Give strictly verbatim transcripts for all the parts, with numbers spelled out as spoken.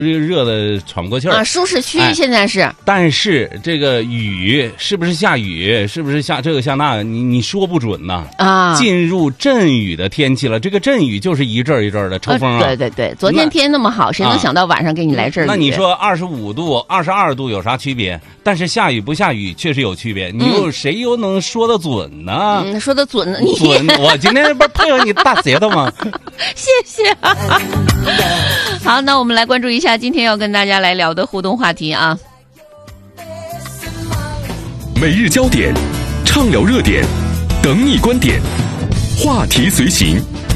热的喘不过气儿啊，舒适区现在是、哎。 但是这个雨是不是下雨，是不是下这个下那个，你你说不准呐啊！进入阵雨的天气了，这个阵雨就是一阵一阵的抽风啊。 呃、对对对，昨天天那么好，谁能想到晚上给你来阵雨？ 那你说二十五度、二十二度有啥区别？但是下雨不下雨确实有区别，你又、嗯、谁又能说得准呢？ 嗯，说得准呢，你准。我今天不是配合你大舌头吗？ 谢谢、啊。好，那我们来关注一下今天要跟大家来聊的互动话题啊。 每日焦点，畅聊热点，等你观点，话题随行。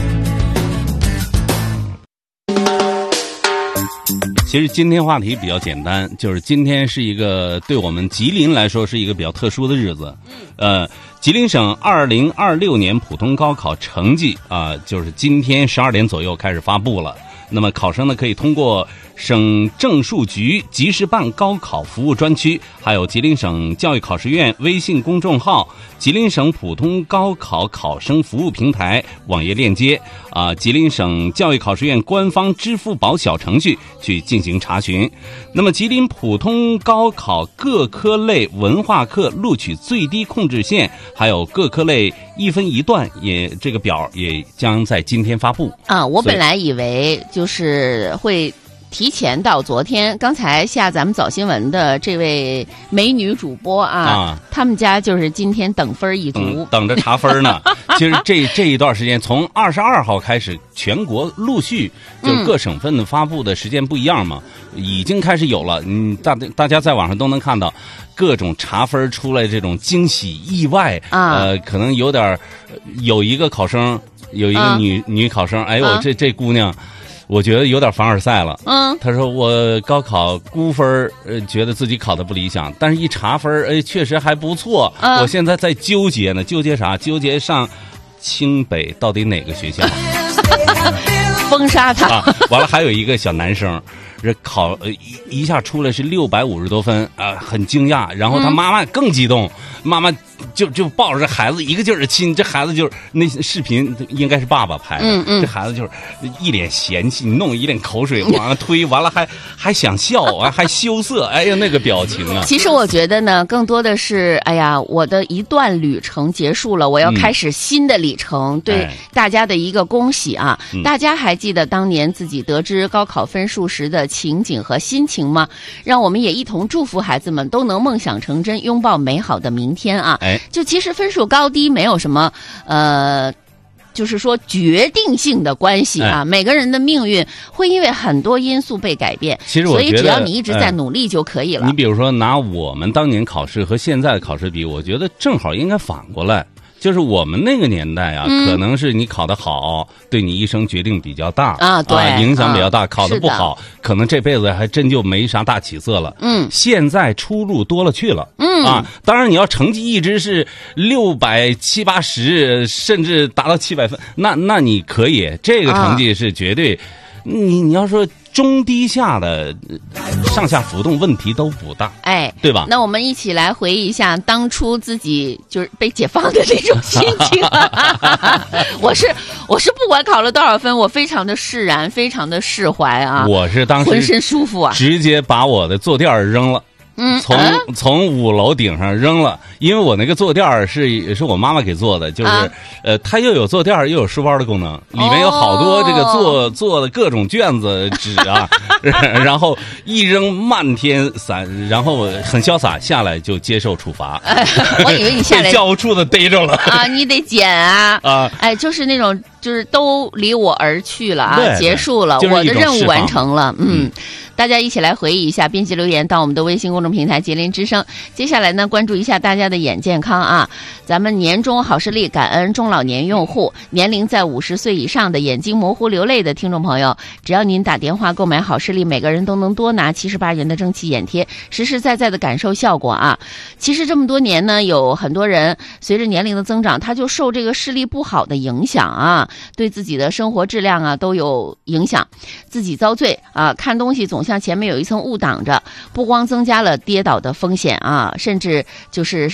其实今天话题比较简单，就是今天是一个对我们吉林来说是一个比较特殊的日子。呃，吉林省二零二六年普通高考成绩啊、呃，就是今天十二点左右开始发布了。那么考生呢，可以通过省政数局即时办高考服务专区，还有吉林省教育考试院微信公众号、吉林省普通高考考生服务平台网页链接啊、呃，吉林省教育考试院官方支付宝小程序去进行查询。那么，吉林普通高考各科类文化课录取最低控制线，还有各科类一分一段也这个表也将在今天发布啊。我本来以为就是会提前到昨天，刚才下咱们早新闻的这位美女主播啊，啊他们家就是今天等分一族、 嗯，等着查分呢。其实这这一段时间，从二十二号开始，全国陆续就各省份的发布的时间不一样嘛，嗯、已经开始有了。嗯，大大家在网上都能看到各种查分出来这种惊喜意外啊，呃，可能有点有一个考生，有一个女、啊、女考生，哎呦，啊、这这姑娘。我觉得有点凡尔赛了。嗯，他说我高考估分，呃，觉得自己考得不理想，但是一查分，哎，确实还不错。嗯，我现在在纠结呢，纠结啥？纠结上清北到底哪个学校？ 封杀他。 啊，完了，还有一个小男生，这考呃一一下出来是六百五十多分啊，呃，很惊讶。然后他妈妈更激动，嗯、妈妈。就就抱着这孩子一个劲儿的亲，这孩子就是那视频应该是爸爸拍的，嗯嗯，这孩子就是一脸嫌弃，弄一脸口水往上推，完了还还想笑啊，还羞涩，哎呀那个表情啊。 其实我觉得呢，更多的是，哎呀，我的一段旅程结束了，我要开始新的里程，嗯、对大家的一个恭喜啊！哎、大家还记得当年自己得知高考分数时的情景和心情吗？让我们也一同祝福孩子们都能梦想成真，拥抱美好的明天啊！哎，就其实分数高低没有什么呃，就是说决定性的关系啊。哎、每个人的命运会因为很多因素被改变， 其实我觉得， 所以只要你一直在努力就可以了。 哎、你比如说拿我们当年考试和现在的考试比，我觉得正好应该反过来。就是我们那个年代啊，嗯、可能是你考得好，对你一生决定比较大啊，对， 啊、影响比较大。啊、考得不好，可能这辈子还真就没啥大起色了。嗯，现在出路多了去了。嗯啊，当然你要成绩一直是六百七八十，甚至达到七百分，那那你可以，这个成绩是绝对。啊、你你要说。中低下的上下浮动问题都不大，哎，对吧？ 那我们一起来回忆一下当初自己就是被解放的那种心情。我是我是不管考了多少分，我非常的释然，非常的释怀啊！ 我是当时浑身舒服啊， 直接把我的坐垫扔了。嗯，从从五楼顶上扔了，因为我那个坐垫是是我妈妈给做的，就是、啊、呃，它又有坐垫又有书包的功能，里面有好多这个做做的各种卷子纸啊，然后一扔漫天散，然后很潇洒下来就接受处罚。 哎、我以为你下来被教务处的逮着了啊，你得捡啊啊！哎，就是那种就是都离我而去了啊， 对结束了， 就是、 我的任务完成了，嗯。嗯大家一起来回忆一下，编辑留言到我们的微信公众平台吉林之声。接下来呢，关注一下大家的眼健康啊。咱们年终好视力感恩中老年用户，年龄在五十岁以上的眼睛模糊流泪的听众朋友，只要您打电话购买好视力，每个人都能多拿七十八元的蒸汽眼贴，实实在在的感受效果啊。其实这么多年呢，有很多人随着年龄的增长，他就受这个视力不好的影响啊，对自己的生活质量啊都有影响，自己遭罪啊，看东西总像前面有一层雾挡着，不光增加了跌倒的风险啊，甚至就是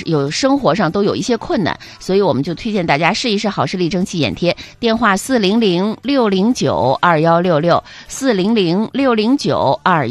有生活上都有一些困难，所以我们就推荐大家试一试好视力蒸汽眼贴。电话四零零六零九二幺六六四零零六零九二。